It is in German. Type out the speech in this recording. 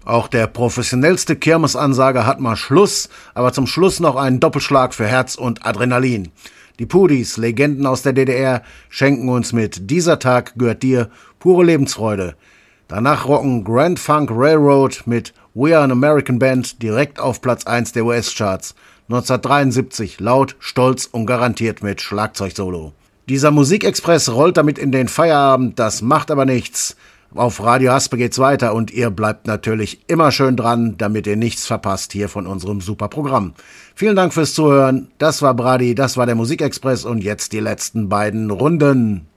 Auch der professionellste Kirmesansager hat mal Schluss, aber zum Schluss noch einen Doppelschlag für Herz und Adrenalin. Die Pudis, Legenden aus der DDR, schenken uns mit Dieser Tag gehört dir pure Lebensfreude. Danach rocken Grand Funk Railroad mit We Are an American Band direkt auf Platz 1 der US-Charts. 1973 laut, stolz und garantiert mit Schlagzeugsolo. Dieser Musikexpress rollt damit in den Feierabend, das macht aber nichts. Auf Radio Haspe geht's weiter und ihr bleibt natürlich immer schön dran, damit ihr nichts verpasst hier von unserem super Programm. Vielen Dank fürs Zuhören. Das war Brady, das war der Musikexpress und jetzt die letzten beiden Runden.